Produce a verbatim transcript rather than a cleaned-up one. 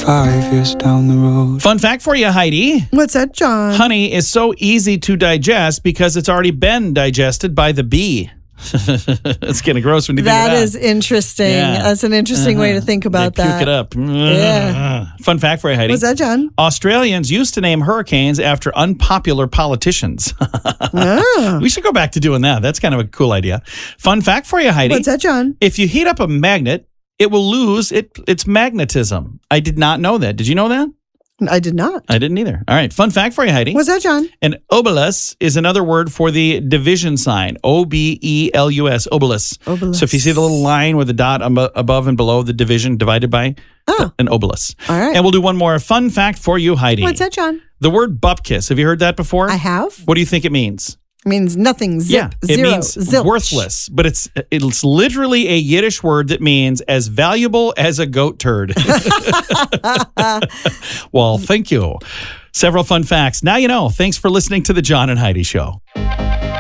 five years down the road. Fun fact for you, Heidi. What's that, John? Honey is so easy to digest because it's already been digested by the bee. It's kind of gross when you that think of that. is interesting. Yeah. That's an interesting uh-huh. way to think about they that. Puke it up. Yeah. Fun fact for you, Heidi. What's that, John? Australians used to name hurricanes after unpopular politicians. Oh. We should go back to doing that. That's kind of a cool idea. Fun fact for you, Heidi. What's that, John? If you heat up a magnet, it will lose it, its magnetism. I did not know that. Did you know that? I did not. I didn't either. All right. Fun fact for you, Heidi. What's that, John? An obelus is another word for the division sign. O B E L U S. Obelus. Obelus. So if you see the little line with the dot above and below the division divided by oh. an obelus. All right. And we'll do one more fun fact for you, Heidi. What's that, John? The word bupkis. Have you heard that before? I have. What do you think it means? It means nothing. Zip. Yeah, it Zero. means Zilch. worthless, but it's it's literally a Yiddish word that means as valuable as a goat turd. Well, thank you. Several fun facts. Now you know. Thanks for listening to the John and Heidi Show.